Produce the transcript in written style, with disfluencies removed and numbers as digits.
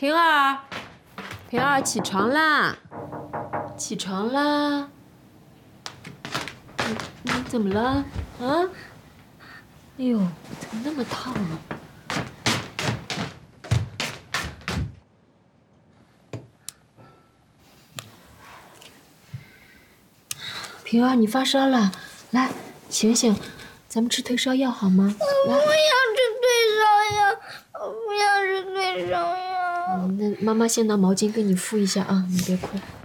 平儿，平儿，起床啦！起床啦！你怎么了？啊？哎呦，怎么那么烫啊？平儿，你发烧了，来，醒醒，咱们吃退烧药好吗？ 我不要吃退烧药，我不要吃退烧药。 那妈妈先拿毛巾给你敷一下啊，你别哭。